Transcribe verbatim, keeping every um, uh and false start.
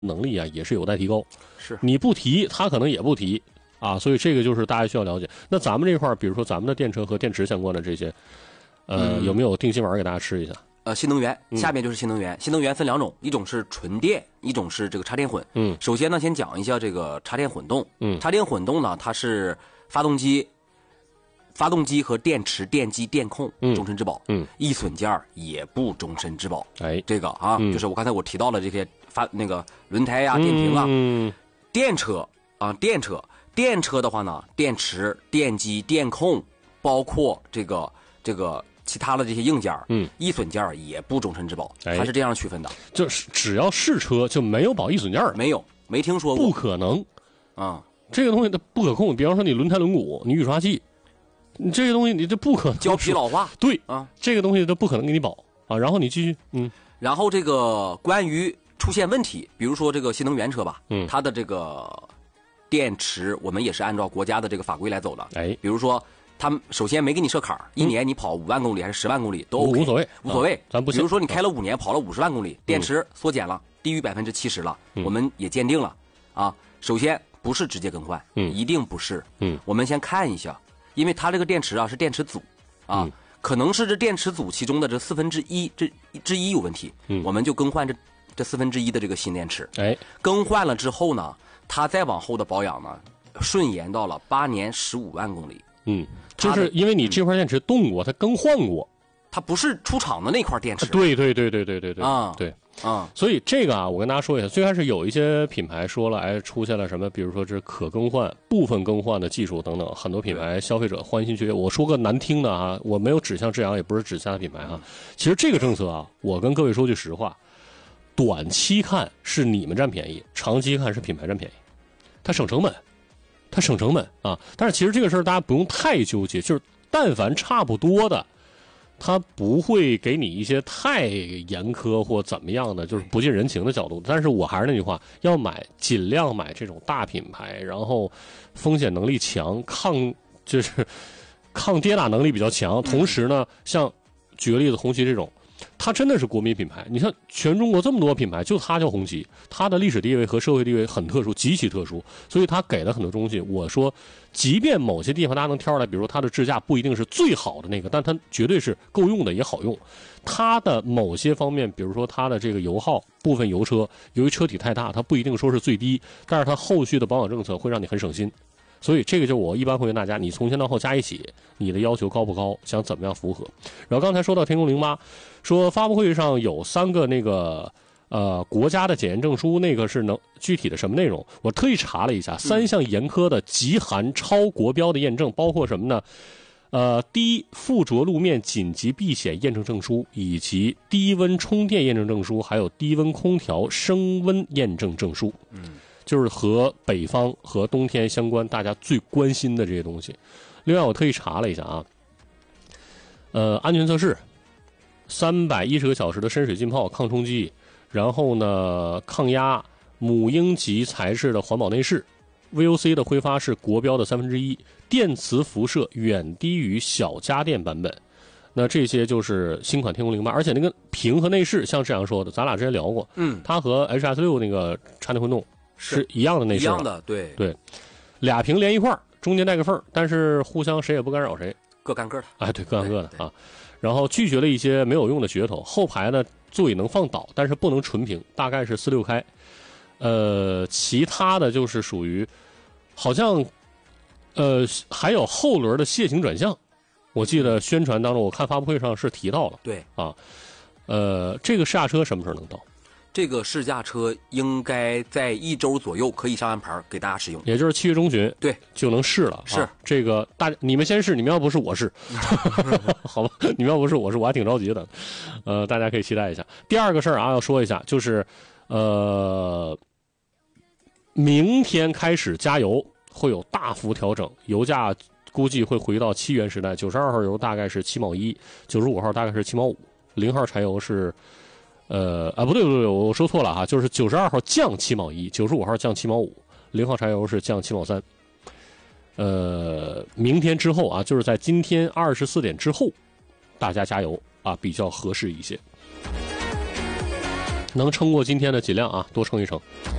能力啊也是有待提高。 是你不提，它可能也不提啊，所以这个就是大家需要了解。那咱们这块儿，比如说咱们的电车和电池相关的这些，呃，嗯、有没有定心丸给大家吃一下？ 呃，新能源，下面就是新能源。嗯、新能源分两种，一种是纯电，一种是这个插电混。 嗯， 首先呢，先讲一下这个插电混动。 嗯， 插电混动呢，它是发动机、发动机和电池、电机、电控终身质保。 嗯， 易损件也不终身质保。 哎， 这个啊， 嗯、 就是我刚才我提到了这些发那个轮胎呀、啊、电瓶啊。 嗯， 电车啊，电车，电车的话呢，电池、电机、电控，包括这个这个。其他的这些硬件， 嗯， 易损件也不终身质保，它、哎、是这样区分的。 就是只要是车就没有保易损件， 没有，没听说过， 不可能啊、嗯！ 这个东西它不可控。比方说你轮胎轮毂，你雨刷器，你这个东西你这不可能胶皮老化， 对啊， 这个东西它不可能给你保啊。然后你继续，嗯， 然后这个关于出现问题，比如说这个新能源车吧， 嗯， 它的这个电池，我们也是按照国家的这个法规来走的， 哎， 比如说。他们首先没给你设坎儿，一年你跑五万公里还是十万公里都 OK， 无所谓， 无所谓。 啊、咱不。 比如说你开了五年，跑了五十万公里，电池缩减了，低于百分之七十了， 嗯、 我们也鉴定了啊。首先不是直接更换， 嗯， 一定不是， 嗯， 我们先看一下，因为它这个电池啊是电池组啊， 嗯、 可能是这电池组其中的这四分之一这之一有问题， 嗯， 我们就更换这这四分之一的这个新电池。 哎， 更换了之后呢，它再往后的保养呢，顺延到了八年十五万公里。 嗯，就是因为你这块电池动过，它更换过， 它不是出厂的那块电池。 对对对对对对对啊， 对啊， 所以这个啊，我跟大家说一下，最开始有一些品牌说了，哎，出现了什么，比如说这可更换、部分更换的技术等等，很多品牌消费者欢欣雀跃。我说个难听的啊，我没有指向志扬，也不是指其他品牌啊。其实这个政策啊，我跟各位说句实话，短期看是你们占便宜，长期看是品牌占便宜，它省成本。它省成本啊，但是其实这个事儿大家不用太纠结，就是但凡差不多的，它不会给你一些太严苛或怎么样的，就是不近人情的角度。但是我还是那句话，要买尽量买这种大品牌，然后风险能力强，抗就是抗跌打能力比较强，同时呢，像举个例子，红旗这种。它真的是国民品牌，你看全中国这么多品牌，就它叫红旗，它的历史地位和社会地位很特殊，极其特殊，所以它给了很多东西。我说，即便某些地方大家能挑出来，比如说它的智驾不一定是最好的那个，但它绝对是够用的，也好用。它的某些方面，比如说它的这个油耗，部分油车由于车体太大，它不一定说是最低，但是它后续的保养政策会让你很省心。所以这个就我一般会跟大家，你从前到后加一起，你的要求高不高，想怎么样符合。然后刚才说到天空零八，说发布会上有三个那个呃国家的检验证书，那个是能具体的什么内容？我特意查了一下，三项严苛的极寒超国标的验证，包括什么呢？呃，低附着路面紧急避险验证证书，以及低温充电验证证书，还有低温空调升温验证证书。 嗯。 就是和北方和冬天相关，大家最关心的这些东西。另外，我特意查了一下啊，呃，安全测试，三百一十个小时的深水浸泡抗冲击，然后呢，抗压母婴级材质的环保内饰 ，V O C 的挥发是国标的三分之一，电磁辐射远低于小家电版本。那这些就是新款天空零八，而且那个屏和内饰，像这样说的，咱俩之前聊过， 嗯， 它和 H S 六那个插电混动。是一样的内饰， 一样的，对对，俩屏连一块儿，中间带个缝，但是互相谁也不干扰谁， 各干各的。 哎，对，各干各的啊。然后拒绝了一些没有用的噱头。后排呢，座椅能放倒，但是不能纯平，大概是四六开。呃，其他的就是属于，好像，呃，还有后轮的楔形转向，我记得宣传当中，我看发布会上是提到了。 对啊，呃，这个试驾车什么时候能到？ 这个试驾车应该在一周左右可以上安牌给大家使用， 也就是七月中旬， 对， 就能试了。 是、 啊、这个大你们先试，你们要不是我试，好吧？你们要不是我试，我还挺着急的。呃，大家可以期待一下。第二个事儿啊，要说一下，就是呃，明天开始加油会有大幅调整，油价估计会回到七元时代。九十二号油大概是七毛一，九十五号大概是七毛五，零号柴油是。呃啊不对不对，我说错了哈，就是九十二号降七毛一，九十五号降七毛五，零号柴油是降七毛三。呃，明天之后啊，就是在今天二十四点之后，大家加油啊，比较合适一些。 能撑过今天的尽量啊，多撑一撑。